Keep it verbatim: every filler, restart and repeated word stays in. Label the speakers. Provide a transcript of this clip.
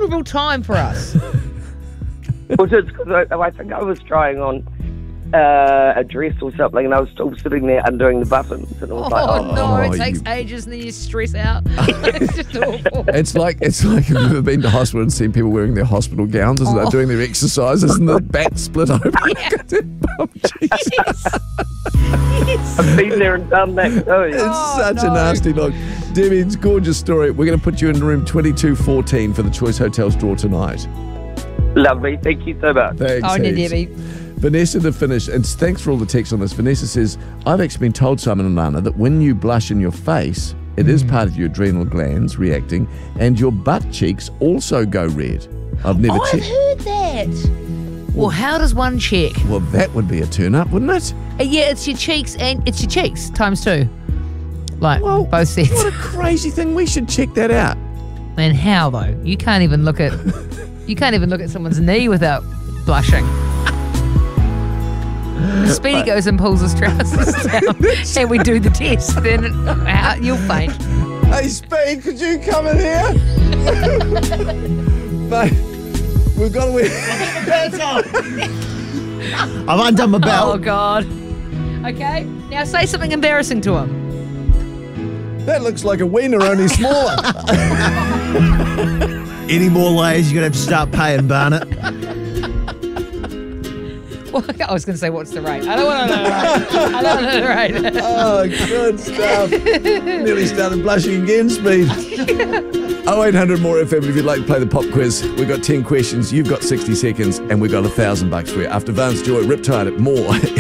Speaker 1: memorable time for us.
Speaker 2: Well, just because I, I think I was trying on uh, a dress or something, and I was still sitting there undoing the buttons, and I was
Speaker 1: Oh,
Speaker 2: like, oh,
Speaker 1: no,
Speaker 3: Oh,
Speaker 1: it takes
Speaker 3: you-
Speaker 1: ages and then you stress out. It's just awful.
Speaker 3: It's like it's like have you ever been to hospital and seen people wearing their hospital gowns as
Speaker 1: Oh.
Speaker 3: they're doing their exercises and the back split open?
Speaker 1: Yes.
Speaker 2: I've been there and done that too.
Speaker 3: It's
Speaker 1: Oh,
Speaker 3: such a
Speaker 1: no.
Speaker 3: nasty look. Debbie, it's a gorgeous story. We're going to put you in room twenty-two fourteen for the Choice Hotels draw tonight.
Speaker 2: Lovely, thank you so much.
Speaker 3: Thanks,
Speaker 1: Oh, no,
Speaker 3: heaps.
Speaker 1: Debbie.
Speaker 3: Vanessa to finish, and thanks for all the text on this. Vanessa says, I've actually been told, Simon and Lana, that when you blush in your face, it is part of your adrenal glands reacting, and your butt cheeks also go red. I've never
Speaker 1: Oh, I've
Speaker 3: checked.
Speaker 1: heard that. Well, how does one check?
Speaker 3: Well, that would be a turn up, wouldn't it?
Speaker 1: Uh, yeah, it's your cheeks and it's your cheeks times two. Like
Speaker 3: Well,
Speaker 1: both sets.
Speaker 3: What a crazy thing. We should check that out.
Speaker 1: And how though? You can't even look at you can't even look at someone's knee without blushing. Speedy goes and pulls his trousers down, and we do the test. Then how, you'll faint.
Speaker 3: Hey, Speed, could you come in here? Mate, we've got to win.
Speaker 4: I've undone my
Speaker 1: Oh
Speaker 4: belt.
Speaker 1: God. Okay, now say something embarrassing to him.
Speaker 3: That looks like a wiener, only smaller.
Speaker 4: Any more layers, you're going to have to start paying, Barnett.
Speaker 1: Well, I was going to say, what's the rate? I don't want to know the rate. I don't know the rate.
Speaker 3: Oh, good stuff. Nearly started blushing again, Speed. oh eight hundred more F M if you'd like to play the pop quiz. We've got ten questions, you've got sixty seconds, and we've got a thousand bucks for you. After Vance Joy, Riptide, more.